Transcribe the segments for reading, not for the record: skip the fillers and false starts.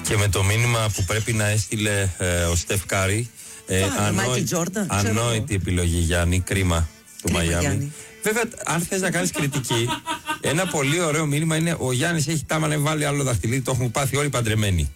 Και με το μήνυμα που πρέπει να έστειλε ο Στεφ Κάρι. Ανόητη επιλογή, Γιάννη. Κρίμα του Μαϊάμι. Βέβαια, αν θες να κάνεις κριτική, ένα πολύ ωραίο μήνυμα είναι: ο Γιάννης έχει τάμα να βάλει άλλο δαχτυλίδι, το έχουν πάθει όλοι παντρεμένοι.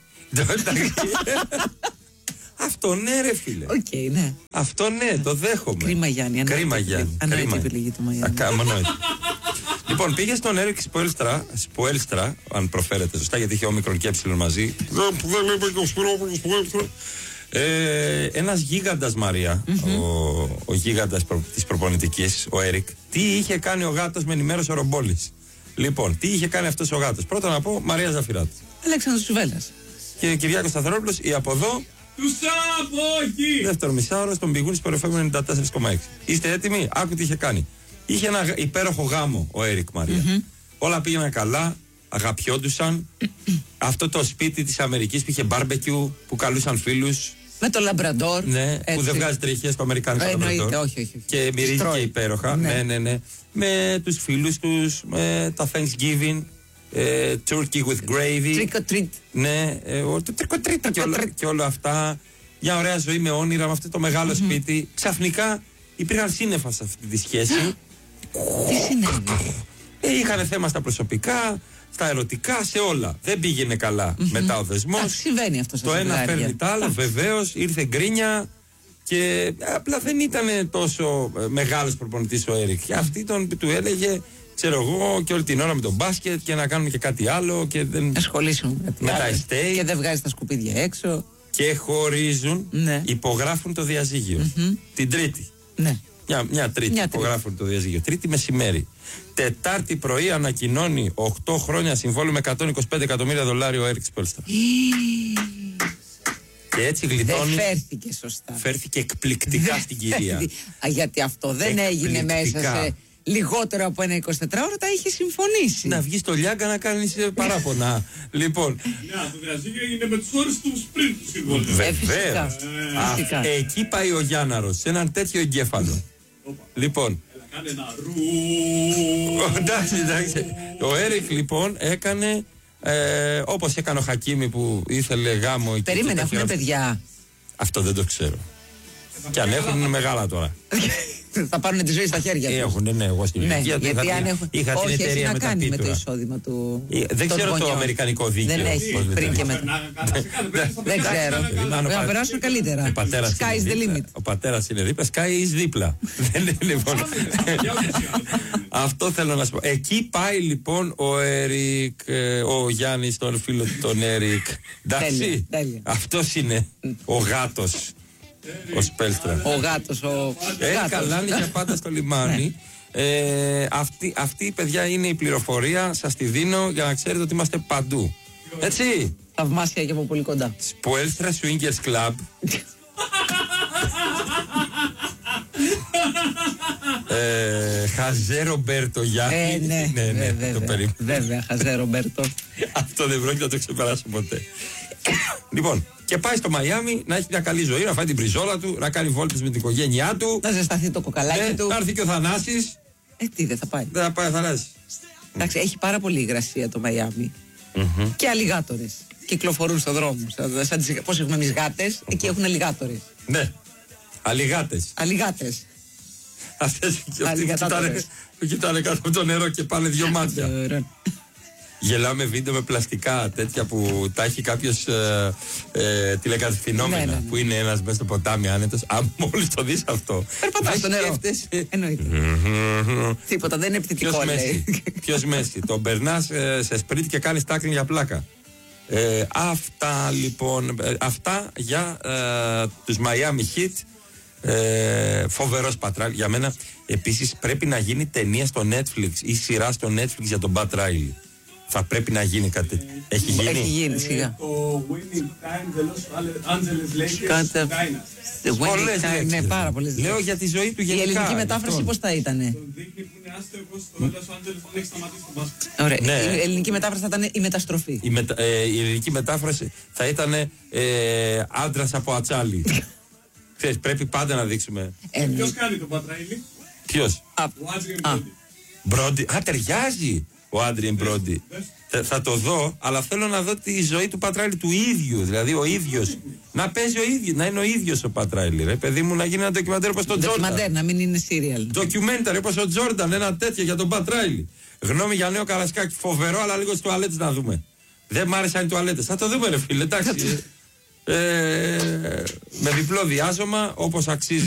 Αυτό ναι, ρε φίλε. Okay, ναι. Αυτό ναι, το δέχομαι. Κρίμα Γιάννη. Ανόητη επιλογή του Μαϊάμι. Λοιπόν, πήγε στον Έρικ Σποέλστρα, αν προφέρετε σωστά, γιατί είχε όμικρον και έψιλον μαζί. Δεν είπε και ο Σπυρόπουλος. Ένας γίγαντας, Μαρία, ο γίγαντας της προπονητικής, ο Έρικ. Τι είχε κάνει ο γάτος, με ενημέρωσε ο Ρομπόλης. Λοιπόν, τι είχε κάνει αυτός ο γάτος? Πρώτα να πω, Μαρία Ζαφυράτου. Αλέξανδρος Τσουβέλλας. Και Κυριάκος Σταθερόπουλος, η από εδώ. Του Σαπόκη! Δεύτερο μισάωρο στον πηγούνι Σπορεφέμενο 94,6. Είστε έτοιμοι? Άκου τι είχε κάνει. Είχε ένα υπέροχο γάμο ο Έρικ, Μαρία. Όλα πήγαιναν καλά, αγαπιόντουσαν. Αυτό το σπίτι της Αμερικής που είχε μπάρμπεκιου, που καλούσαν φίλους. Με το λαμπραντόρ. Ναι, που δεν βγάζει τριχές στο αμερικάνικο λαμπραντόρ. Όχι. Και μυρίζει και υπέροχα. Ναι. Με τους φίλους τους, με τα Thanksgiving, turkey with gravy. Trick or treat. Ναι, το trick or treat και όλα αυτά. Μια ωραία ζωή με όνειρα, με αυτό το μεγάλο σπίτι. Ξαφνικά υπήρχαν σύννεφα σε αυτή τη σχέση. Τι συνέβη? Είχαν θέμα στα προσωπικά, στα ερωτικά, σε όλα. Δεν πήγαινε καλά μετά ο δεσμός. Συμβαίνει αυτό σε το ένα φέρνει το άλλο, βεβαίως. Ήρθε γκρίνια και απλά δεν ήταν τόσο μεγάλος προπονητής ο Έρικ. Και αυτή του έλεγε, ξέρω εγώ, και όλη την ώρα με τον μπάσκετ και να κάνουμε και κάτι άλλο. Και δεν ασχολήσουν με τα estate. Και δεν βγάζει τα σκουπίδια έξω. Και χωρίζουν, υπογράφουν το διαζύγιο. Την Τρίτη. Ναι. Μια Τρίτη υπογράφουν το διαζύγιο. Τρίτη μεσημέρι. Τετάρτη πρωί ανακοινώνει 8 χρόνια συμβόλαιο με $125 εκατομμύρια ο Έρικ Σποέλστρα. Και έτσι γλιτώνει. Δεν φέρθηκε σωστά. Φέρθηκε εκπληκτικά στην κυρία. Γιατί αυτό δεν έγινε μέσα σε λιγότερο από ένα 24ωρο, τα είχε συμφωνήσει. Να βγει στο Λιάγκα να κάνει παράπονα. Λοιπόν. Το διαζύγιο έγινε με τους όρους του πριν του συμβόλαιου. Βεβαίως. Εκεί πάει ο Γιάνναρος, σε έναν τέτοιο εγκέφαλο. Λοιπόν. Κάνε ένα ρου. Εντάξει. Ο Έρικ λοιπόν έκανε όπως έκανε ο Χακίμι που ήθελε γάμο. Περίμενε, έχουν παιδιά? Αυτό δεν το ξέρω. Και αν έχουν είναι μεγάλα τώρα. Θα πάρουν τη ζωή στα χέρια τους. Έχουν, ναι, εγώ στην ηλικία του είχα την εταιρεία με τα πίτουρα. Με το εισόδημα του. Δεν ξέρω το αμερικανικό δίκαιο. Δεν έχει πριν και μετά. Δεν ξέρω. Να περάσουν καλύτερα. Sky is the limit. Ο πατέρας είναι δίπλα, sky is δίπλα. Αυτό θέλω να σου πω. Εκεί πάει λοιπόν ο Έρικ, ο Γιάννης, τον φίλο του τον Έρικ. Εντάξει, αυτός είναι ο γάτος. Ο Σπέλστρα. Ο γάτος, ο καλάνει για πάντα στο λιμάνι. Αυτή η παιδιά είναι η πληροφορία. Σας τη δίνω για να ξέρετε ότι είμαστε παντού. Έτσι. Θαυμάσια και από πολύ κοντά. Σπέλστρα Swingers Club. Χαζέ Ρομπέρτο Γιάννη. Ναι, βέβαια, Χαζέ Ρομπέρτο. Αυτό δεν πρόκειται να το ξεπεράσω ποτέ. Λοιπόν, και πάει στο Μαϊάμι να έχει μια καλή ζωή, να φάει την πριζόλα του, να κάνει βόλτες με την οικογένειά του. Να ζεσταθεί το κοκαλάκι του. Να έρθει και ο Θανάσης. Τι δεν θα πάει. Δεν θα πάει ο Θανάσης. Εντάξει, έχει πάρα πολύ υγρασία το Μαϊάμι. Και αλιγάτορες κυκλοφορούν στον δρόμο. Πώς έχουμε εμείς γάτες, εκεί έχουν αλιγάτορες. Ναι, αλιγάτες. Αυτές που κοιτάνε κάτω από το νερό και πάνε δυο μάτια. Γελάμε βίντεο με πλαστικά τέτοια που τα έχει κάποιος τηλεκατευθυνόμενα. Που είναι ένας μέσα στο ποτάμι άνετος. Αν μόλις το δεις αυτό. Περπατάς στο νερό. Εννοείται. Τίποτα, δεν είναι επιθετικό. Ποιος Μέση. Τον περνάς σε σπρίτ και κάνεις τάκλινγκ για πλάκα. Αυτά λοιπόν. Αυτά για τους Miami Heat. Φοβερός πατράλ για μένα. Επίσης πρέπει να γίνει ταινία στο Netflix ή σειρά στο Netflix για τον Bat Riley. Θα πρέπει να γίνει κάτι τέτοιο. Έχει γίνει. Έχει γίνει σιγά. Το Winning Time, the Los Angeles Lakers Dynasty. Πολλές λέξεις. Ναι, πάρα πολλές λέξεις. Λέω για τη ζωή του γενικά. Η ελληνική μετάφραση πώς θα ήταν? Τον δείχνει που είναι άστεγος στο Los Angeles που έχει σταματήσει το μπάσκετ. Ωραία. Η ελληνική μετάφραση θα ήταν η μεταστροφή. Η ελληνική μετάφραση θα ήταν άντρας από ατσάλι. Ξέρεις, πρέπει πάντα να δείξουμε. Ποιος κάνει τον Πατραήλη? Ποιος? Ο Άτζιεν Μπρόντι. Μπρόντι. Α, ταιριάζει. ο Άντριεν Μπρόντι. Θα το δω, αλλά θέλω να δω τη ζωή του Πατράιλι του ίδιου. Δηλαδή ο ίδιος. Να παίζει ο ίδιος, να είναι ο ίδιος ο Πατράιλι. Ρε παιδί μου, να γίνει ένα ντοκιμαντέρ όπως τον Τζόρνταν. Ντοκιμαντέρ, να μην είναι serial. Ντοκιμένταρ όπως ο Τζόρνταν, ένα τέτοιο για τον Πατράιλι. Γνώμη για νέο Καρασκάκι, φοβερό, αλλά λίγο στις τουαλέτες να δούμε. Δεν μ' άρεσαν οι τουαλέτες. Θα το δούμε, ρε φίλε, εντάξει. Με διπλό διάζωμα, όπως αξίζει.